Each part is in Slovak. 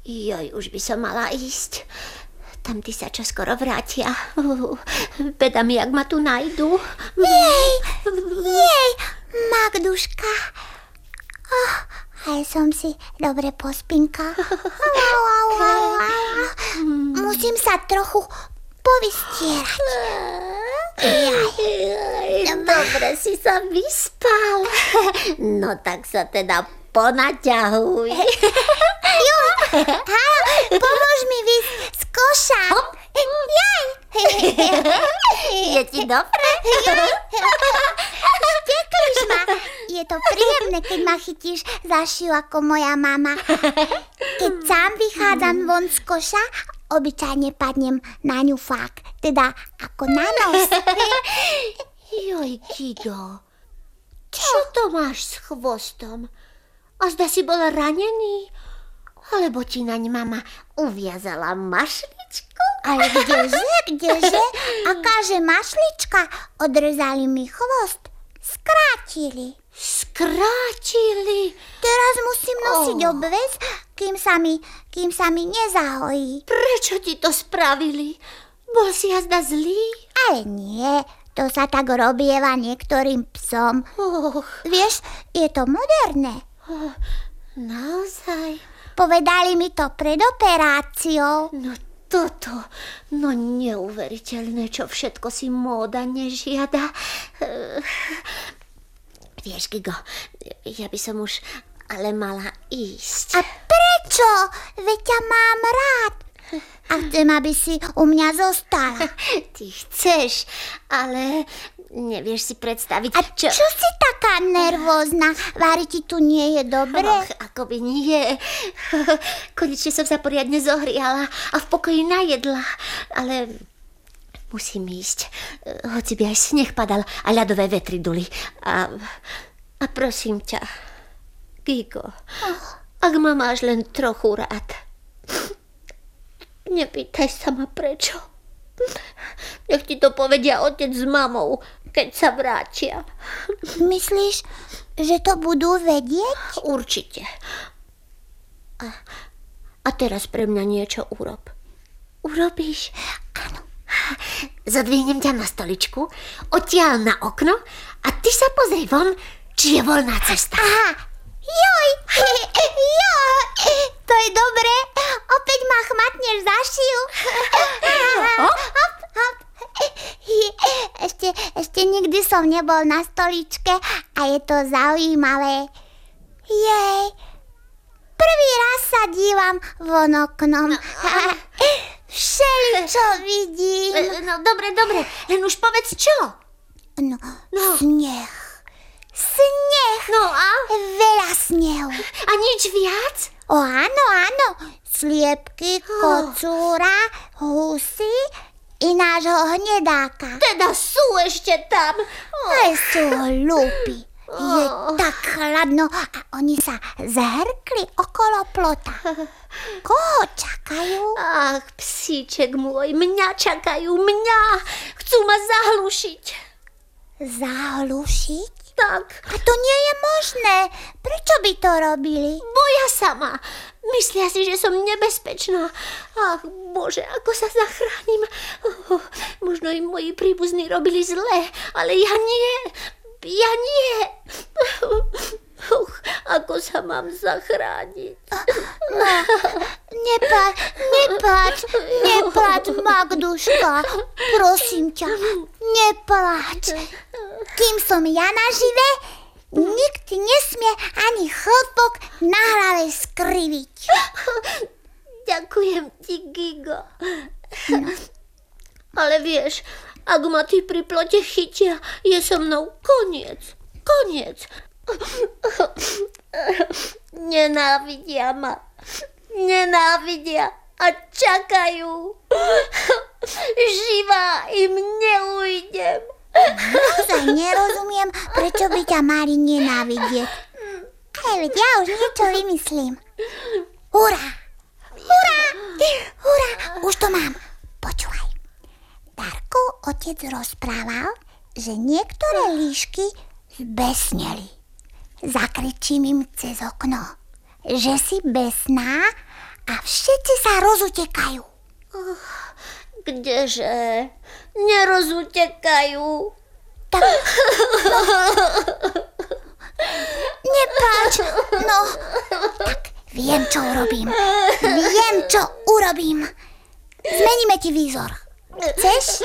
Joj, už by som mala ísť. Tamtí sa čoskoro vrátia. Beda mi, jak ma tu nájdu. Jej, Magduška. Aj som si dobre pospinka. Musím sa trochu povystierať. Dobre si sa vyspal. No tak sa teda ponaťahuj. Pomôž mi výsť z koša. Je ti dobre? Štekliš ma. Je to príjemné, keď ma chytíš za šiu ako moja mama. Keď sám vychádzam von z koša, obyčajne padnem na ňufák, teda ako na nos. Joj, Gigo, čo to máš s chvostom? A zda si bol ranený? Alebo ti naň mama uviazala mašličku? Ale kdeže? Akáže mašlička? Odrezali mi chvost. Skrátili. Skrátili? Teraz musím nosiť obväz, kým sa mi nezahojí. Prečo ti to spravili? Bol si jazda zlý? Ale nie, to sa tak robieva niektorým psom. Vieš, je to moderné. Naozaj? Povedali mi to pred operáciou. No toto, no neuveriteľné, čo všetko si móda nežiada. Vieš, Gigo, ja by som už ale mala ísť. A prečo? Veď ťa mám rád. A chcem, aby si u mňa zostala. Ty chceš, ale nevieš si predstaviť. A čo si taká nervózna? Vári ti tu nie je dobre? Akoby nie. Konečne som sa poriadne zohriala a v pokoji najedla. Ale musím ísť. Hoci by aj sneh padal a ľadové vetry duli. A prosím ťa, Gigo, ak ma máš len trochu rád, nepýtaj sa ma prečo. Nech ti to povedia otec s mamou, keď sa vrátia. Myslíš, že to budú vedieť? Určite. A teraz pre mňa niečo urob. Urobíš? Áno. Zodvihnem ťa na stoličku, odtiaľ na okno a ty sa pozri von, či je voľná cesta. Aha. Joj, to je dobré. Opäť ma chmatneš za šiu. Ešte nikdy som nebol na stoličke a je to zaujímavé. Jej, prvý raz sa dívam von oknom. Všeličo vidím. No dobre, len už povedz čo. No. Sneh. No a? Veľa snehu. A nič viac? Áno. Sliepky, kocúra, husy i nášho hnedáka. Teda sú ešte tam. Ale sú hlúpi. Je tak chladno a oni sa zhrkli okolo plota. Koho čakajú? Ach, psíček môj, mňa čakajú, mňa. Chcú ma zahlušiť. Zahlušiť? Tak. A to nie je možné. Prečo by to robili? Boja sa ma. Myslia si, že som nebezpečná. Ach, Bože, ako sa zachránim. Možno im moji príbuzní robili zle, ale ja nie. Ako sa mám zachrániť? No, neplač, Magduška. Prosím ťa, neplač. Kým som ja nažive, nikto nesmie ani chlpok na hlave skriviť. Ďakujem ti, Gigo. Ale vieš, ak ma tí pri plote chytia, je so mnou koniec. Nenávidia ma. A čakajú. Živá im neujdem. Naozaj nerozumiem, prečo by ťa mali nenávidieť. Ale veď ja už niečo vymyslím. Hurá! Už to mám. Počúvaj. Darko otec rozprával, že niektoré líšky zbesneli. Zakričím im cez okno, že si besná a všetci sa rozutekajú. Kdeže? Nerozutekajú. Tak, nepláč, no, tak viem, čo urobím. Zmeníme ti výzor. Chceš?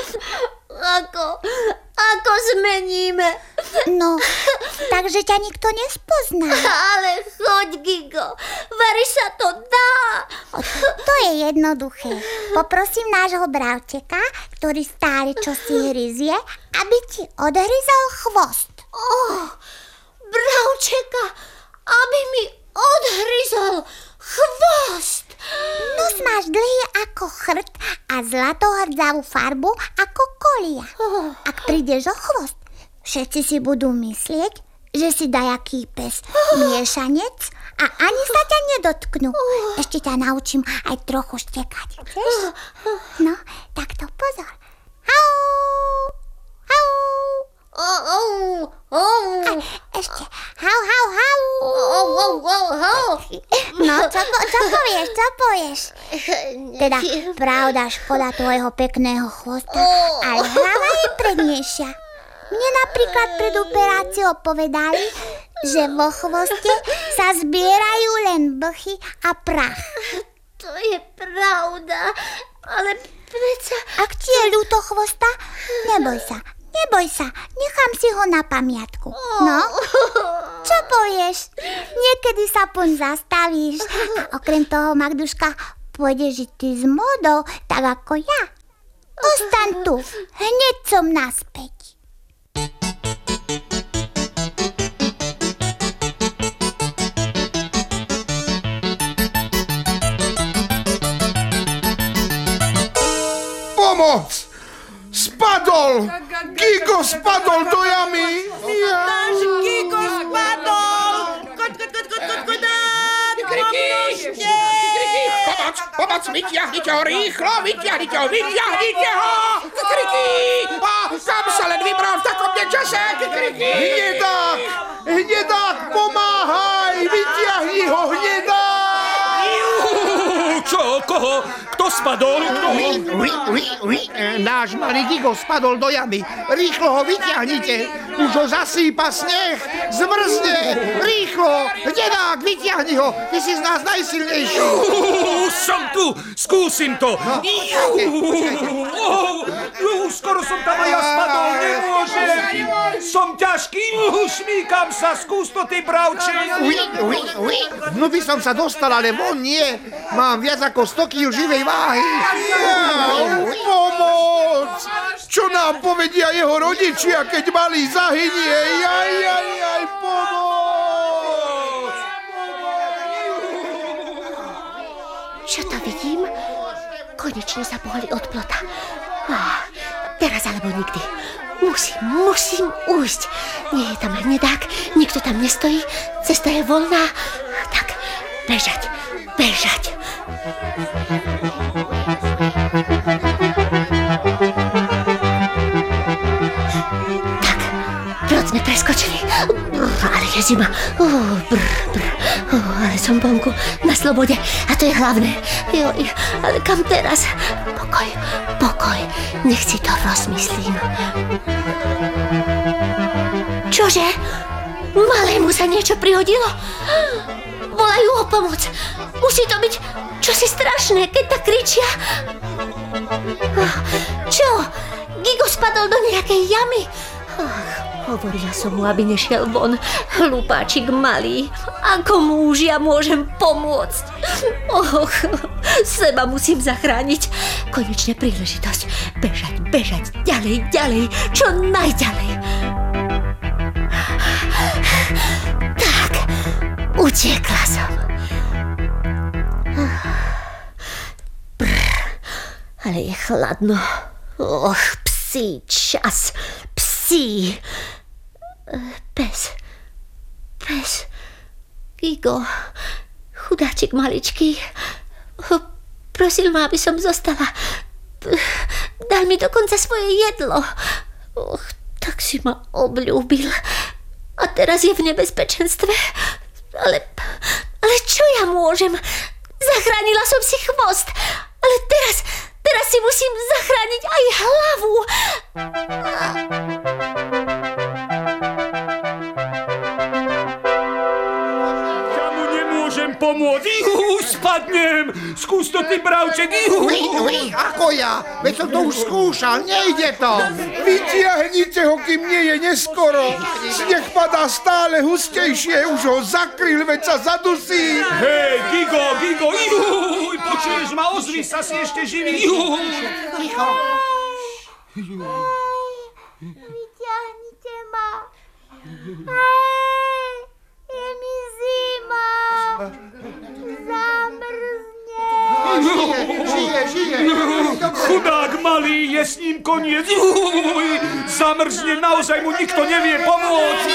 Ako zmeníme? No, takže ťa nikto nespozná. Ale choď, Gigo, veríš, sa to dá. To je jednoduché. Poprosím nášho bravčeka, ktorý stále čosi hryzie, aby ti odhryzol chvost. Bravčeka, aby mi odhryzol chvost. Nos máš dlhý ako chrt a zlatohrdzavú farbu ako kolia. Ak prídeš o chvost, všetci si budú myslieť, že si dajaký pes miešanec a ani sa ťa nedotknú. Ešte ťa naučím aj trochu štekať. Chceš? No, tak to pozor. Au, au. Ešte hau, hau, hau. No, čo povieš? Teda, pravda, škoda tvojho pekného chvosta, ale hlava je prednejšia. Mne napríklad pred operáciou povedali, že vo chvoste sa zbierajú len blchy a prach. To je pravda, ale predsa... Ak ti je ľúto chvosta, neboj sa, nechám si ho na pamiatku. No, čo povieš? Niekedy sa poň zastavíš. A okrem toho, Magduška, pôjdeš žiť ty s módou, tak ako ja. Ostaň tu, hneď som naspäť. Pomoc! Spadol! Gigo spadol do jamy! Náš Gigo spadol! Pomôžte! Pomoc! Vyťahnite ho rýchlo! Vyťahnite ho! Kriky! Kam sa len vybral v takom nečase? Kriky! Hnedák! Pomáhaj! Vyťahni ho, Hnedák! Čo? Koho? Kto spadol? Náš malý Gigo spadol do jamy. Rýchlo ho vyťahnite. Už ho zasýpa sneh. Zmrzne. Rýchlo. Hnedák, vyťahni ho. Ty si z nás najsilnejší. Som tu. Skúsim to. Skoro som tam aj ja spadol. Nemôžem. Som ťažký. Šmíkam sa. Skús to, ty bravček. No by som sa dostal, ale von nie. Mám viac ako 100 kg živej váhy. Pomoc! Čo nám povedia jeho rodičia, keď malý zahynie? Pomoc! Čo to vidím? Konečne sa pohli od plota. Teraz alebo nikdy. Musím ujsť. Nie je tam Hnedák, nikto tam nestojí, cesta je voľná. Tak, bežať. Tak, plot sme preskočili. Ale je zima. Ale som vonku, na slobode. A to je hlavné. Joj, ale kam teraz? Pokoj. Nech si to rozmyslím. Čože? Malému sa niečo prihodilo? Volajú o pomoc. Musí to byť čosi strašné, keď tak kričia. Čo? Gigo spadol do nejakej jamy? Hovorila som mu, aby nešiel von. Hlupáčik malý. Ako muž ja môžem pomôcť? Seba musím zachrániť. Konečne príležitosť. Bežať. Ďalej. Čo najďalej. Tak. Utiekla som. Ale je chladno. Psí čas. Psí. Pes. Gigo. Chudáčik maličký. Prosil ma, aby som zostala. Dal mi dokonca svoje jedlo. Tak si ma obľúbil. A teraz je v nebezpečenstve. Ale čo ja môžem? Zachránila som si chvost, ale teraz si musím zachrániť aj hlavu. Ja mu nemôžem pomôcť. Spadnem. Skús to, ty bravček. Ako ja? Veď som to už skúšal, nejde to. Vytiahnite ho, kým nie je neskoro. Sneh padá stále hustejšie, už ho zakryl, veď sa zadusí. Hej, Gigo, počuješ ma, ozvi sa, si ešte živý. Ticho. Vyťahnite ma. Je mi zima. Žije. Chudák malý, je s ním koniec. Zamrzne, naozaj mu nikto nevie pomôcť.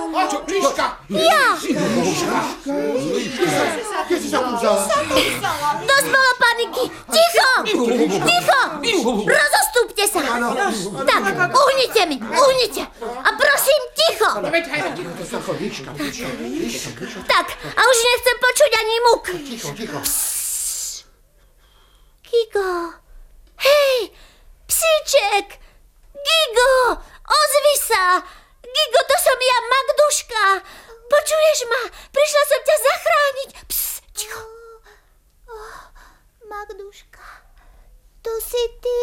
Dosť bolo paniky. Ticho! Rozostúpte sa. Tak, uhnite mi. A prosím, ticho. Tak, a už nechcem počuť ani muk. Ticho. Gigo. Hej, psíček. Gigo, ozvi sa. Gigo, to som ja, Magduška. Počuješ ma? Prišla som ťa zachrániť. Ticho. Magduška, to si ty?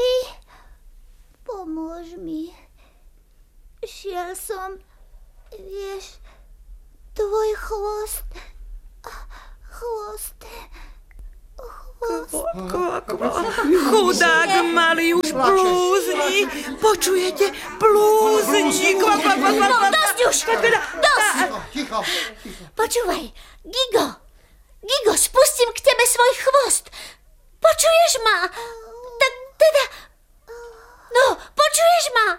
Pomôž mi. Šiel som, vieš, tvoj chvost. Chudák malý už blúzni. Počujete? Blúzni. No, dosť už. Dosť. Ticho. Počúvaj, Gigo, spustím k tebe svoj chvost. Počuješ ma? Tak teda... No, počuješ ma?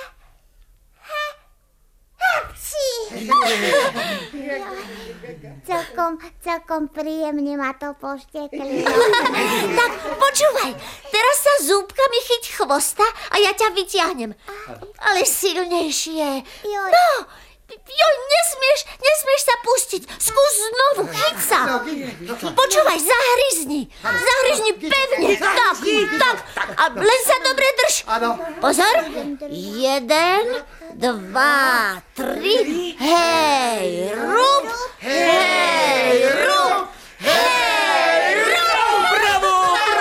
Celkom príjemne ma to poštekli. Tak, počúvaj, teraz sa zúbkami chyť chvosta a ja ťa vyťahnem. Ale silnejšie. No, nesmieš sa pustiť. Skús znovu, chyť sa. Počúvaj, zahryzni pevne. Tak, a len sa dobre drž. Pozor, 1, 2, 3, hej, rúb. Bravo!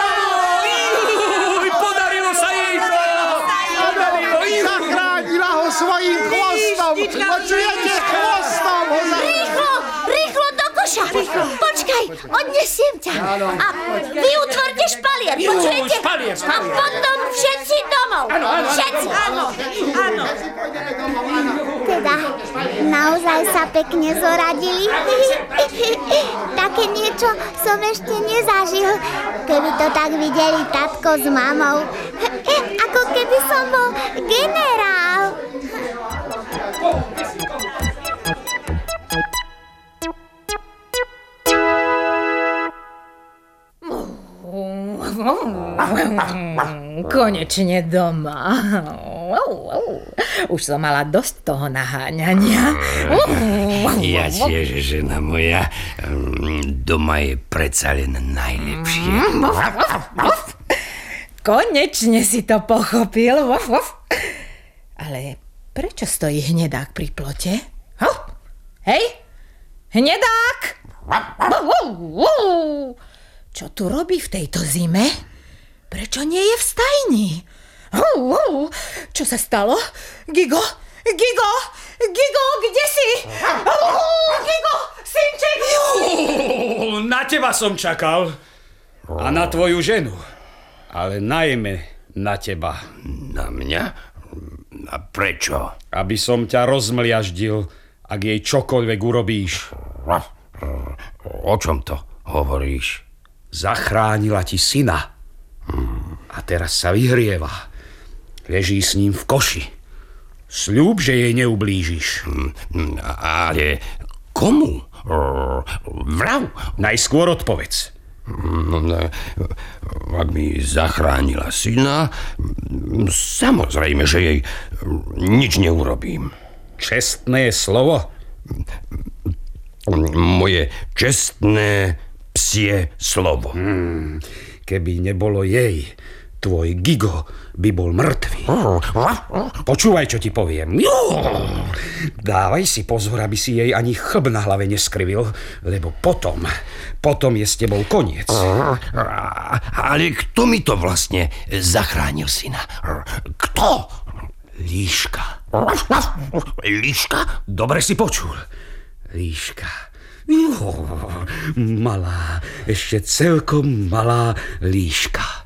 Podarilo sa jej to! Zachránila ho svojím chvostom. Počujete, chvostom ho Rýchlo do koša. Počkaj, odnesiem ťa. A vy utvorte špalier, počujete? A potom všetci domov. Všetci. Áno. Teda, naozaj sa pekne zoradili. Také niečo som ešte nezažil, keby to tak videli tatko s mamou. Ako keby som bol generál. Konečne doma. Už som mala dosť toho naháňania. Ja tiež, žena moja. Doma je predsa len najlepšie. Konečne si to pochopil. Ale prečo stojí hnedák pri plote? Hej, hnedák! Čo tu robí v tejto zime? Prečo nie je v stajni? Čo sa stalo? Gigo, kde si? Gigo, synček! Na teba som čakal. A na tvoju ženu. Ale najmä na teba. Na mňa? A prečo? Aby som ťa rozmliaždil, ak jej čokoľvek urobíš. O čom to hovoríš? Zachránila ti syna. A teraz sa vyhrieva. Leží s ním v koši. Sľub, že jej neublížiš. Ale komu? Vrav. Najskôr odpovedz. Ak mi zachránila syna, samozrejme, že jej nič neurobím. Čestné slovo? Moje čestné psie slovo. Keby nebolo jej, tvoj Gigo by bol mŕtvý. Počúvaj, čo ti poviem. Dávaj si pozor, aby si jej ani chlb na hlave neskrivil, lebo potom je s tebou koniec. Ale kto mi to vlastne zachránil syna? Kto? Líška. Líška? Dobre si počul. Líška. Malá, ešte celkom malá líška.